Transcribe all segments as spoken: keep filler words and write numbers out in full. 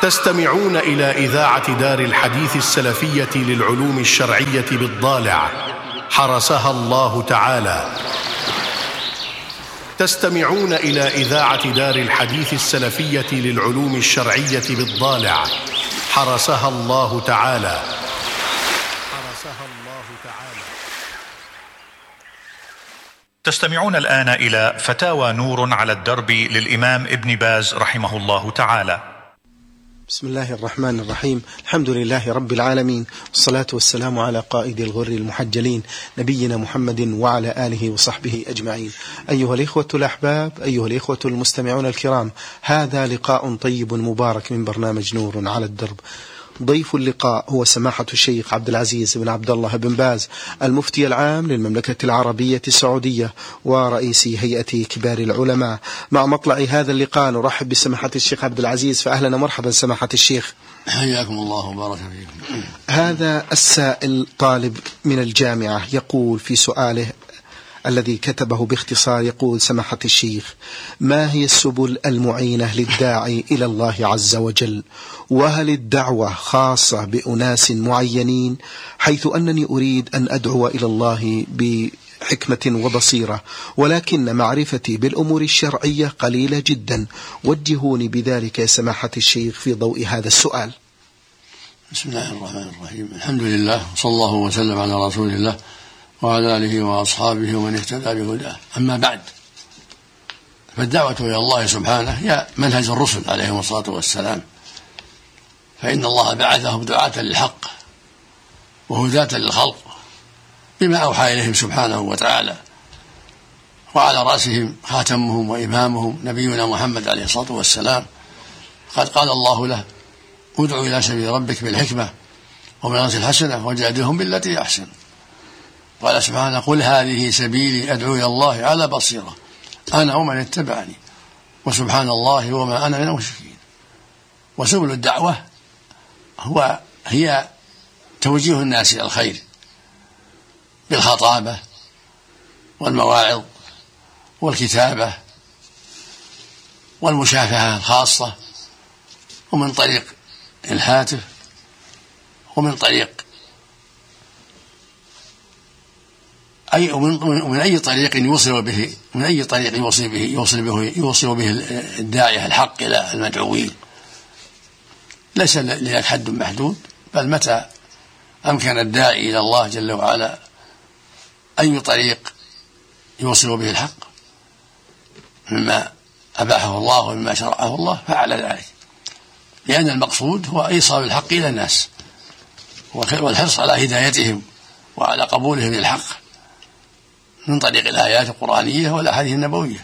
تستمعون إلى إذاعة دار الحديث السلفية للعلوم الشرعية بالضالع حرسها الله تعالى. تستمعون إلى إذاعة دار الحديث السلفية للعلوم الشرعية بالضالع حرسها الله تعالى. حرسها الله تعالى. تستمعون الآن إلى فتاوى نور على الدرب للإمام ابن باز رحمه الله تعالى. بسم الله الرحمن الرحيم. الحمد لله رب العالمين، والصلاة والسلام على قائد الغر المحجلين نبينا محمد وعلى آله وصحبه أجمعين. أيها الإخوة الأحباب، أيها الإخوة المستمعون الكرام، هذا لقاء طيب مبارك من برنامج نور على الدرب. ضيف اللقاء هو سماحة الشيخ عبد العزيز بن عبد الله بن باز، المفتي العام للمملكة العربية السعودية ورئيس هيئة كبار العلماء. مع مطلع هذا اللقاء نرحب بسماحة الشيخ عبد العزيز، فأهلا ومرحبا سماحة الشيخ. حياكم الله وبارك فيكم. هذا السائل طالب من الجامعة يقول في سؤاله الذي كتبه باختصار، يقول: سماحة الشيخ، ما هي السبل المعينة للداعي إلى الله عز وجل؟ وهل الدعوة خاصة بأناس معينين، حيث أنني أريد أن أدعو إلى الله بحكمة وبصيرة، ولكن معرفتي بالأمور الشرعية قليلة جدا، وجهوني بذلك يا سماحة الشيخ في ضوء هذا السؤال. بسم الله الرحمن الرحيم. الحمد لله، صلى الله وسلم على رسول الله وعلى آله وأصحابه ومن اهتدى بهداه. أما بعد، فالدعوة إلى الله سبحانه هي منهج الرسل عليهم الصلاة والسلام، فإن الله بعثهم دعاة للحق وهداة للخلق بما أوحى إليهم سبحانه وتعالى، وعلى رأسهم خاتمهم وإمامهم نبينا محمد عليه الصلاة والسلام. قد قال الله له: ادع إلى سبيل ربك بالحكمة وموعظة الحسنة وجادلهم بالتي أحسن. قال سبحانه: قل هذه سبيلي أدعو إلى الله على بصيرة أنا ومن اتبعني وسبحان الله وما أنا من المشركين. وسبل الدعوة هو هي توجيه الناس إلى الخير بالخطابة والمواعظ والكتابة والمشافهة الخاصة، ومن طريق الهاتف، ومن طريق أي ومن أي طريق يوصل به من أي طريق يوصل به يوصل به يوصل به الداعية الحق إلى المدعوين. ليس لذلك حد محدود، بل متى أمكن الداعي إلى الله جل وعلا أي طريق يوصل به الحق مما أباحه الله ومما شرعه الله فعل ذلك، لأن المقصود هو إيصال الحق إلى الناس والحرص على هدايتهم وعلى قبولهم للحق من طريق الآيات القرآنية والأحاديث النبوية.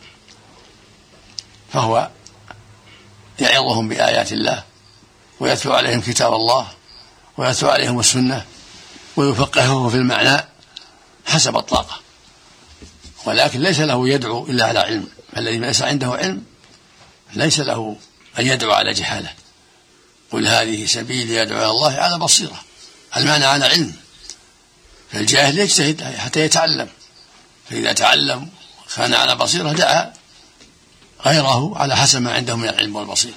فهو يعظهم بآيات الله ويتلو عليهم كتاب الله ويتلو عليهم السنة ويفقههم في المعنى حسب الطاقة، ولكن ليس له يدعو إلا على علم. الذي ليس عنده علم ليس له أن يدعو على جهالة. قل هذه سبيلي أدعو إلى الله على بصيرة، المعنى على علم. فالجاهل يجتهد حتى يتعلم، فإذا تعلم كان على بصيرة دعا غيره على حسب ما عنده من العلم والبصيرة.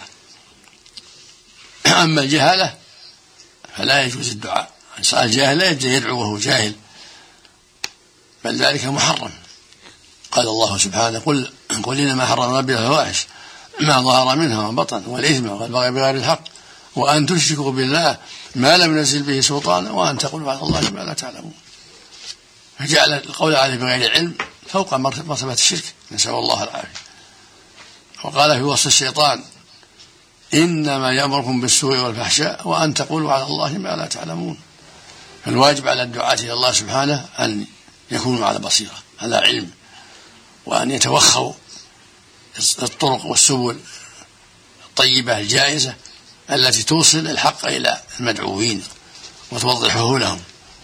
أما الجهالة فلا يجوز الدعاء. الجاهل لا يجوز يدعو وهو جاهل، بل ذلك محرم. قال الله سبحانه: قل قل إنما حرم ربي الفواحش ما ظهر منها وما بطن والإثم والبغي بغير الحق وأن تشركوا بالله ما لم ينزل به سلطانا وأن تقولوا على الله ما لا تعلمون. فجعل القول عليه بغير علم فوق مرتبة الشرك، نسأل الله العافية. وقال في وصف الشيطان: إنما يأمركم بالسوء والفحشاء وأن تقولوا على الله ما لا تعلمون. فالواجب على الدعاة إلى الله سبحانه أن يكونوا على بصيرة، على علم، وأن يتوخوا الطرق والسبل الطيبة الجائزة التي توصل الحق إلى المدعوين وتوضحه لهم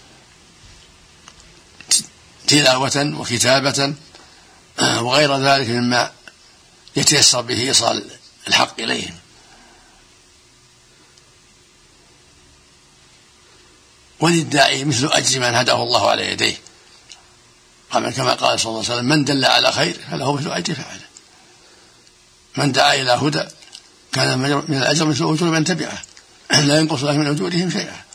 تلاوة وكتابة وغير ذلك مما يتيسر به إيصال الحق إليهم. وللداعي مثل أجر من هداه الله على يديه، كما قال صلى الله عليه وسلم: من دل على خير فله مثل أجر فاعله. من دعا إلى هدى كان من الأجر مثل أجور من تبعه لا ينقص الله من أجورهم شيئا.